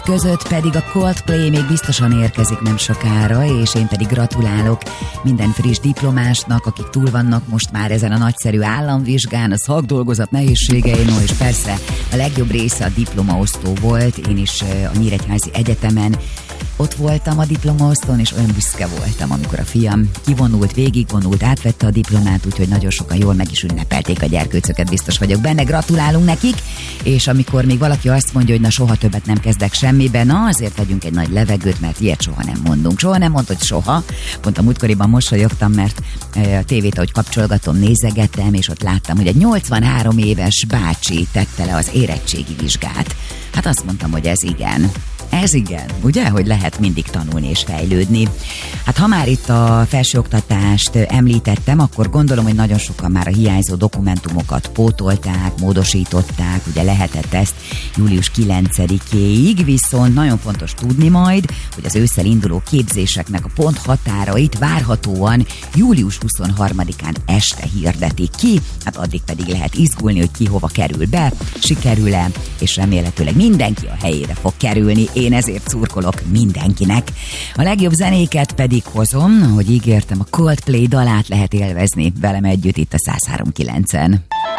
között pedig a Coldplay még biztosan érkezik nem sokára, és én pedig gratulálok minden friss diplomásnak, akik túl vannak most már ezen a nagyszerű államvizsgán, a szakdolgozat nehézségein, és persze a legjobb része a diplomaosztó volt. Én is a Nyíregyházi Egyetemen ott voltam a diplomaosztón, és olyan büszke voltam, amikor a fiam kivonult, végigvonult, átvette a diplomát, úgyhogy nagyon sokan jól meg is ünnepelték a gyerkőcöket, biztos vagyok benne, gratulálunk nekik, és amikor még valaki azt mondja, hogy na soha többet nem kezdek semmiben, na azért vegyünk egy nagy levegőt, mert ilyet soha nem mondunk. Soha nem mondod, hogy soha. Pont a múltkoriban mosolyogtam, mert a tévét, ahogy kapcsolgatom, nézegettem, és ott láttam, hogy egy 83 éves bácsi tette le az érettségi vizsgát. Hát azt mondtam, hogy ez igen. Ez igen, ugye, hogy lehet mindig tanulni és fejlődni. Hát ha már itt a felsőoktatást említettem, akkor gondolom, hogy nagyon sokan már a hiányzó dokumentumokat pótolták, módosították, ugye lehetett ezt július 9-éig, viszont nagyon fontos tudni majd, hogy az ősszel induló képzéseknek a ponthatárait várhatóan július 23-án este hirdetik ki, hát addig pedig lehet izgulni, hogy ki hova kerül be, sikerül-e, és remélhetőleg mindenki a helyére fog kerülni. Én ezért szurkolok mindenkinek. A legjobb zenéket pedig hozom, ahogy ígértem, a Coldplay dalát lehet élvezni velem együtt itt a 103.9-en.